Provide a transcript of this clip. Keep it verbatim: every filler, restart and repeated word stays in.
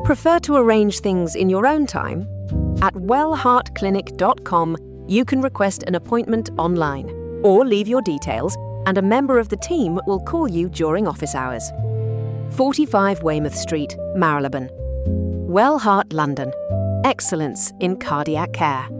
Prefer to arrange things in your own time? At wellheart clinic dot com, you can request an appointment online or leave your details, and a member of the team will call you during office hours. forty-five Weymouth Street, Marylebone. Wellheart London. Excellence in cardiac care.